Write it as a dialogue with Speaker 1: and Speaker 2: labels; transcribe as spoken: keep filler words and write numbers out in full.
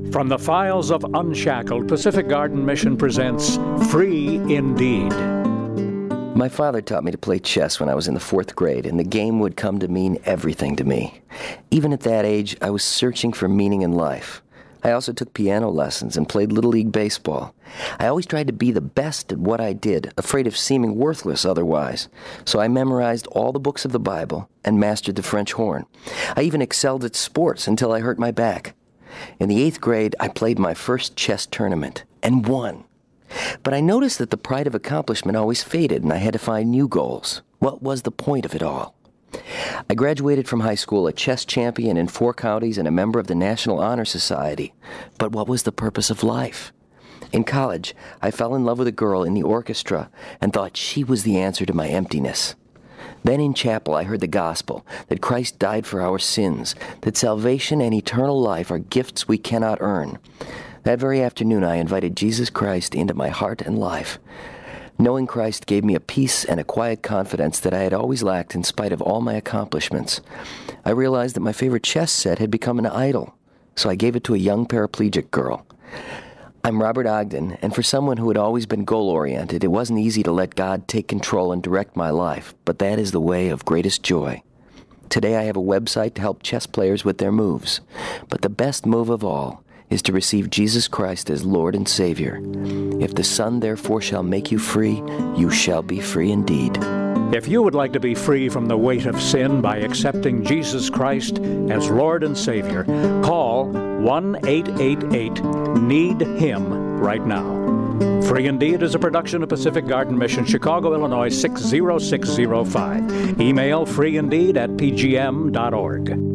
Speaker 1: From the files of Unshackled, Pacific Garden Mission presents Free Indeed.
Speaker 2: My father taught me to play chess when I was in the fourth grade, and the game would come to mean everything to me. Even at that age, I was searching for meaning in life. I also took piano lessons and played Little League baseball. I always tried to be the best at what I did, afraid of seeming worthless otherwise. So I memorized all the books of the Bible and mastered the French horn. I even excelled at sports until I hurt my back. In the eighth grade, I played my first chess tournament and won. But I noticed that the pride of accomplishment always faded, and I had to find new goals. What was the point of it all? I graduated from high school a chess champion in four counties and a member of the National Honor Society. But what was the purpose of life? In college, I fell in love with a girl in the orchestra and thought she was the answer to my emptiness. Then in chapel, I heard the gospel, that Christ died for our sins, that salvation and eternal life are gifts we cannot earn. That very afternoon, I invited Jesus Christ into my heart and life. Knowing Christ gave me a peace and a quiet confidence that I had always lacked in spite of all my accomplishments. I realized that my favorite chess set had become an idol, so I gave it to a young paraplegic girl. I'm Robert Ogden, and for someone who had always been goal-oriented, it wasn't easy to let God take control and direct my life, but that is the way of greatest joy. Today I have a website to help chess players with their moves, but the best move of all is to receive Jesus Christ as Lord and Savior. If the Son therefore shall make you free, you shall be free indeed.
Speaker 1: If you would like to be free from the weight of sin by accepting Jesus Christ as Lord and Savior, call one eight eight eight need him right now. Free Indeed is a production of Pacific Garden Mission, Chicago, Illinois six zero six zero five. Email freeindeed at p g m dot org.